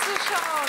anzuschauen.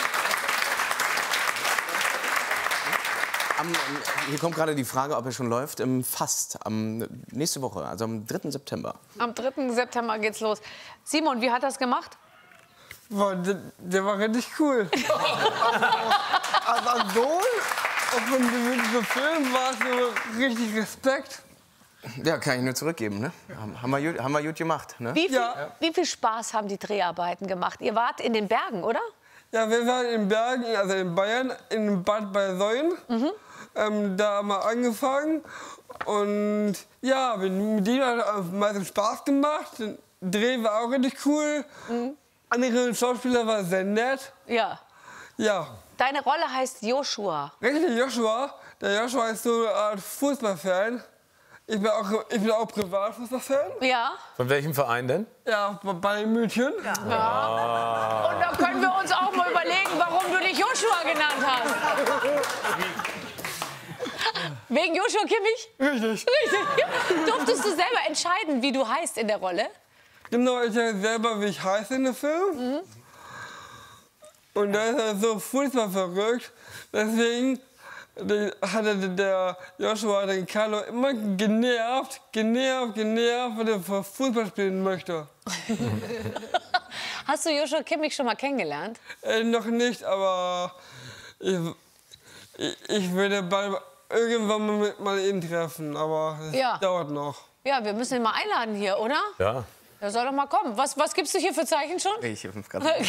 Hier kommt gerade die Frage, ob er schon läuft. Fast. Nächste Woche, also am 3. September. Am 3. September geht's los. Simon, wie hat das gemacht? Boah, der war richtig cool. Also als Sohn und von diesem Film war es so richtig Respekt. Ja, kann ich nur zurückgeben, ne? Haben wir gut gemacht, ne? Wie viel Spaß haben die Dreharbeiten gemacht? Ihr wart in den Bergen, oder? Ja, wir waren in Bergen, also in Bayern, in Bad Bayersoien. Da haben wir angefangen. Und ja, mit denen hat es am meisten Spaß gemacht. Der Dreh war auch richtig cool. Andere Schauspieler waren sehr nett. Ja. Ja. Deine Rolle heißt Joshua. Richtig, Joshua. Der Joshua ist so eine Art Fußballfan. Ich bin auch privat Fußballfan. Ja. Von welchem Verein denn? Ja, bei München. Ja. Und da können wir uns auch mal überlegen, warum du dich Joshua genannt hast. Wegen Joshua Kimmich? Richtig. Richtig. Durftest du selber entscheiden, wie du heißt in der Rolle? Genau, ich weiß selber, wie ich heiße in dem Film. Und da ist er so Fußball verrückt. Deswegen hatte der Joshua den Carlo immer genervt, wenn er Fußball spielen möchte. Hast du Joshua Kimmich schon mal kennengelernt? Noch nicht, aber ich würde bald irgendwann mal ihn treffen, aber das dauert noch. Ja, wir müssen ihn mal einladen hier, oder? Ja. Er soll doch mal kommen. Was gibst du hier für Zeichen schon? Ich habe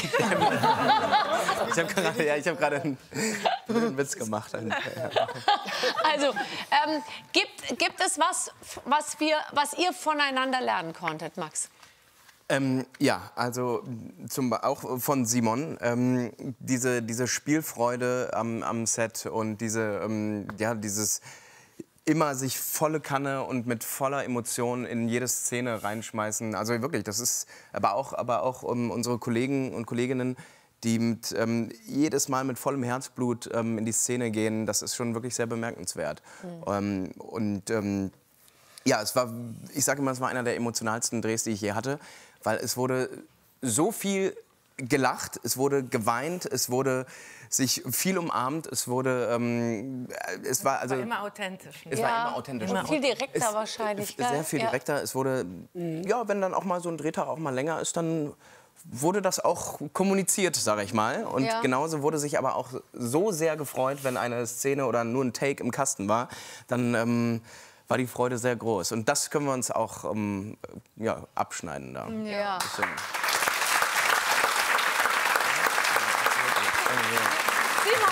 gerade einen Witz gemacht. Also, gibt es was ihr voneinander lernen konntet, Max? Ja, also auch von Simon. Diese Spielfreude am Set und dieses immer sich volle Kanne und mit voller Emotion in jede Szene reinschmeißen. Also wirklich, das ist aber auch unsere Kollegen und Kolleginnen, die jedes Mal mit vollem Herzblut in die Szene gehen. Das ist schon wirklich sehr bemerkenswert. Ja, ich sage immer, es war einer der emotionalsten Drehs, die ich je hatte, weil es wurde so viel gelacht, es wurde geweint, es wurde sich viel umarmt, es war immer authentisch. Es war immer authentisch. Und viel direkter wahrscheinlich. Sehr viel direkter. Es wurde, ja, wenn dann auch mal so ein Drehtag auch mal länger ist, dann wurde das auch kommuniziert, sage ich mal. Und genauso wurde sich aber auch so sehr gefreut, wenn eine Szene oder nur ein Take im Kasten war, dann war die Freude sehr groß. Und das können wir uns auch abschneiden da. Ja. Simon,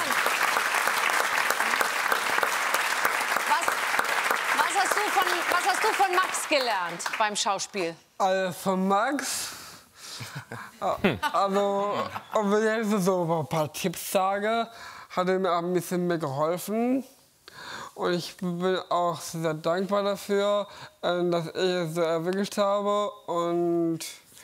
was hast du von Max gelernt beim Schauspiel? Von Max? Also, wenn ich jetzt so ein paar Tipps sage, hat er mir auch ein bisschen mehr geholfen. Und ich bin auch sehr dankbar dafür, dass ich es so erwischt habe. Und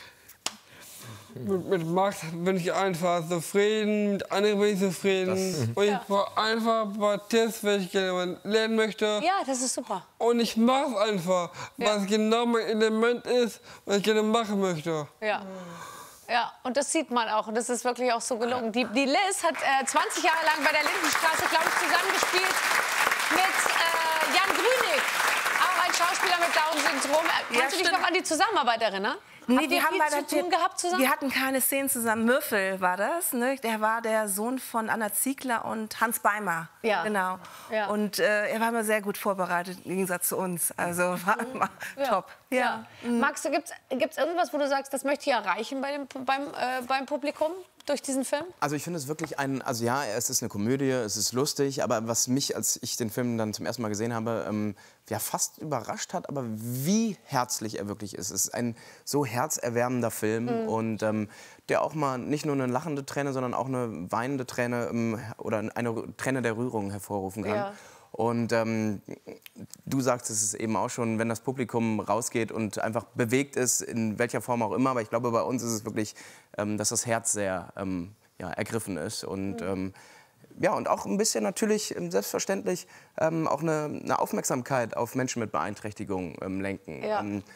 mit Max bin ich einfach zufrieden, mit anderen bin ich zufrieden. Und ich brauche einfach ein paar Tipps, wenn ich gerne lernen möchte. Ja, das ist super. Und ich mache es einfach, weil es genau mein Element ist, was ich gerne machen möchte. Ja. Ja, und das sieht man auch. Und das ist wirklich auch so gelungen. Die Liz hat 20 Jahre lang bei der Lindenstraße, glaube ich, zusammengespielt mit Jan Grünig. Auch ein Schauspieler mit Down-Syndrom. Kannst du dich noch an die Zusammenarbeit erinnern? Nee, die haben viel zu tun gehabt zusammen? Wir hatten keine Szenen zusammen. Mürfel war das, ne? Der war der Sohn von Anna Ziegler und Hans Beimer. Ja. Genau. Ja. Und er war immer sehr gut vorbereitet im Gegensatz zu uns. Also war immer top. Ja. Max, gibt's irgendwas, wo du sagst, das möchte ich erreichen beim Publikum durch diesen Film? Also ich finde es wirklich also ja, es ist eine Komödie, es ist lustig, aber was mich, als ich den Film dann zum ersten Mal gesehen habe, fast überrascht hat, aber wie herzlich er wirklich ist. Es ist ein so herzerwärmender Film und der auch mal nicht nur eine lachende Träne, sondern auch eine weinende Träne oder eine Träne der Rührung hervorrufen kann. Ja. Und du sagst es eben auch schon, wenn das Publikum rausgeht und einfach bewegt ist, in welcher Form auch immer. Aber ich glaube, bei uns ist es wirklich, dass das Herz sehr ergriffen ist. Und und auch ein bisschen natürlich, selbstverständlich, auch eine Aufmerksamkeit auf Menschen mit Beeinträchtigung lenken. Ja.